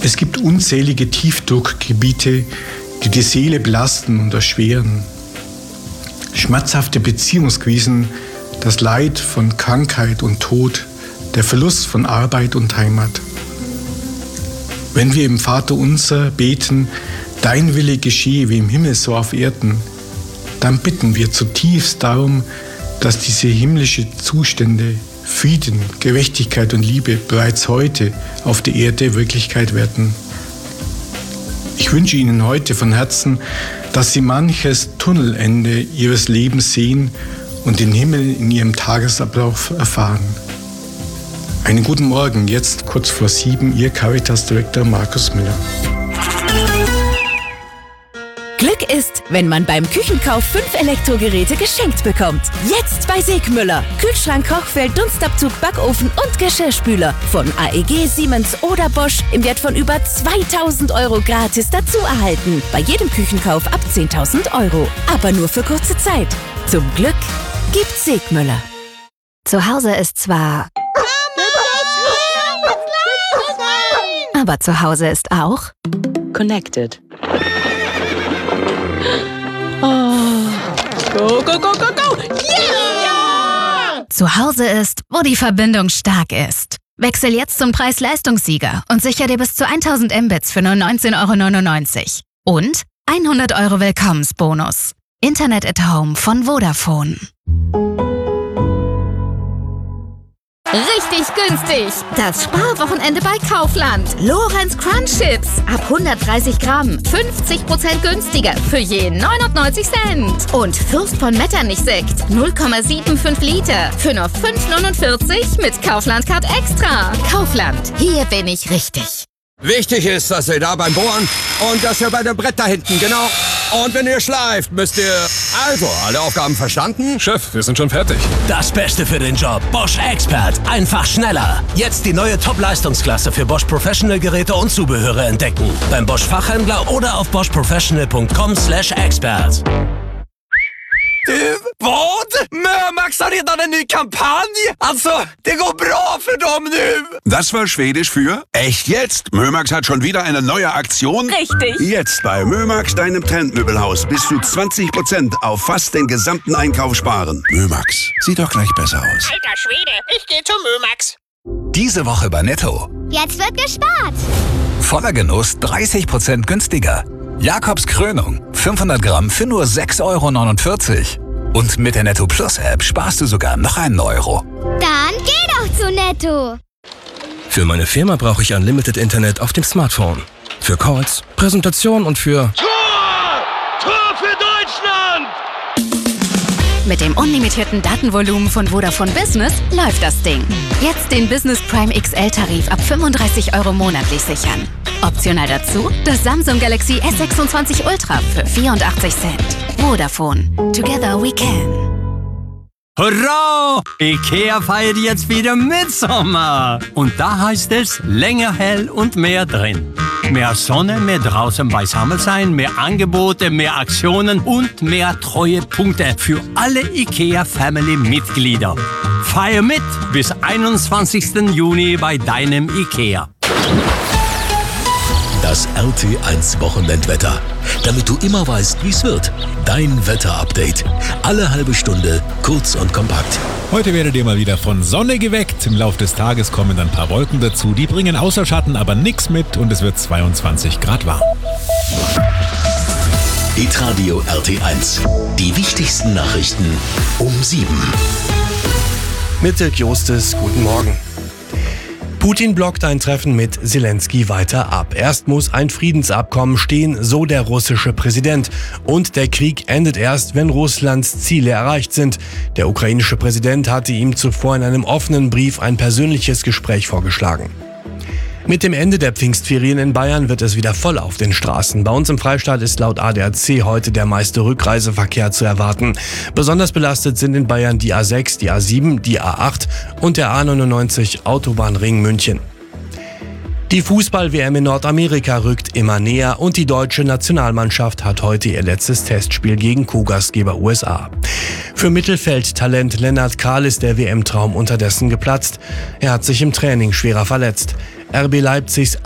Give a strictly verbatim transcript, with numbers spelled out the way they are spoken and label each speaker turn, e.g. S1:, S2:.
S1: Es gibt unzählige Tiefdruckgebiete, die die Seele belasten und erschweren. Schmerzhafte Beziehungskrisen, das Leid von Krankheit und Tod, der Verlust von Arbeit und Heimat. Wenn wir im Vaterunser beten, dein Wille geschehe wie im Himmel so auf Erden, dann bitten wir zutiefst darum, dass diese himmlischen Zustände, Frieden, Gerechtigkeit und Liebe bereits heute auf der Erde Wirklichkeit werden. Ich wünsche Ihnen heute von Herzen, dass Sie manches Tunnelende Ihres Lebens sehen und den Himmel in Ihrem Tagesablauf erfahren. Einen guten Morgen, jetzt kurz vor sieben, Ihr Caritas-Direktor Markus Müller.
S2: Glück ist, wenn man beim Küchenkauf fünf Elektrogeräte geschenkt bekommt. Jetzt bei Segmüller. Kühlschrank, Kochfeld, Dunstabzug, Backofen und Geschirrspüler. Von A E G, Siemens oder Bosch im Wert von über zweitausend Euro gratis dazu erhalten. Bei jedem Küchenkauf ab zehntausend Euro. Aber nur für kurze Zeit. Zum Glück gibt's Segmüller.
S3: Zu Hause ist zwar... Aber zu Hause ist auch...
S4: Connected. Oh. Go, go, go, go, go! Yeah!
S3: Zu Hause ist, wo die Verbindung stark ist. Wechsel jetzt zum Preis-Leistungssieger und sicher dir bis zu tausend Mbits für nur neunzehn Euro neunundneunzig. Und hundert Euro Willkommensbonus. Internet at Home von Vodafone.
S5: Richtig günstig. Das Sparwochenende bei Kaufland. Lorenz Crunch Chips. Ab hundertdreißig Gramm. fünfzig Prozent günstiger. Für je neunundneunzig Cent. Und Fürst von Metternich Sekt. null Komma fünfundsiebzig Liter. Für nur fünf Euro neunundvierzig mit Kaufland Card Extra. Kaufland. Hier bin ich richtig.
S6: Wichtig ist, dass ihr da beim Bohren und dass ihr bei dem Brett da hinten, genau. Und wenn ihr schleift, müsst ihr... Also, alle Aufgaben verstanden?
S7: Chef, wir sind schon fertig.
S8: Das Beste für den Job. Bosch Expert. Einfach schneller. Jetzt die neue Top-Leistungsklasse für Bosch Professional-Geräte und Zubehöre entdecken. Beim Bosch Fachhändler oder auf bosch professional punkt com slash expert.
S6: Du, vad? Mömax har redan en ny kampanj! Alltså, det går bra för dem nu!
S9: Das war Schwedisch für echt jetzt. Mömax hat schon wieder eine neue Aktion.
S2: Richtig.
S9: Jetzt bei Mömax, deinem Trendmöbelhaus, bis zu zwanzig Prozent auf fast den gesamten Einkauf sparen. Mömax, sieht doch gleich besser aus.
S10: Alter Schwede, ich gehe zu Mömax.
S11: Diese Woche bei Netto.
S12: Jetzt wird gespart.
S11: Voller Genuss dreißig Prozent günstiger. Jakobs Krönung, fünfhundert Gramm für nur sechs Euro neunundvierzig. Und mit der Netto Plus App sparst du sogar noch einen Euro.
S12: Dann geh doch zu Netto.
S13: Für meine Firma brauche ich Unlimited Internet auf dem Smartphone. Für Calls, Präsentation und für...
S14: Tor! Tor für Deutschland!
S3: Mit dem unlimitierten Datenvolumen von Vodafone Business läuft das Ding. Jetzt den Business Prime X L-Tarif ab fünfunddreißig Euro monatlich sichern. Optional dazu das Samsung Galaxy S sechsundzwanzig Ultra für vierundachtzig Cent. Vodafone. Together we can.
S15: Hurra! Ikea feiert jetzt wieder Mitsommer. Und da heißt es länger hell und mehr drin. Mehr Sonne, mehr draußen beisammen sein, mehr Angebote, mehr Aktionen und mehr Treuepunkte für alle Ikea-Family-Mitglieder. Feier mit bis einundzwanzigsten Juni bei deinem Ikea.
S16: Das R T eins Wochenendwetter. Damit du immer weißt, wie es wird. Dein Wetterupdate. Alle halbe Stunde, kurz und kompakt.
S17: Heute werdet ihr mal wieder von Sonne geweckt. Im Laufe des Tages kommen dann ein paar Wolken dazu. Die bringen außer Schatten aber nichts mit und es wird zweiundzwanzig Grad warm.
S16: Hitradio R T eins. Die wichtigsten Nachrichten um sieben.
S18: Mit Dirk Jostes, guten Morgen. Putin blockt ein Treffen mit Zelensky weiter ab. Erst muss ein Friedensabkommen stehen, so der russische Präsident. Und der Krieg endet erst, wenn Russlands Ziele erreicht sind. Der ukrainische Präsident hatte ihm zuvor in einem offenen Brief ein persönliches Gespräch vorgeschlagen. Mit dem Ende der Pfingstferien in Bayern wird es wieder voll auf den Straßen. Bei uns im Freistaat ist laut A D A C heute der meiste Rückreiseverkehr zu erwarten. Besonders belastet sind in Bayern die A sechs, die A sieben, die A acht und der A neunundneunzig Autobahnring München. Die Fußball-W M in Nordamerika rückt immer näher und die deutsche Nationalmannschaft hat heute ihr letztes Testspiel gegen Co-Gastgeber U S A. Für Mittelfeldtalent Lennart Kahl ist der W M-Traum unterdessen geplatzt. Er hat sich im Training schwerer verletzt. R B Leipzigs